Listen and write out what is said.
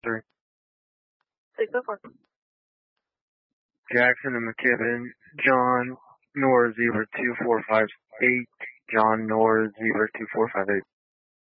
Three. 604. Jackson and McKibben, John North 02458, John North 02458.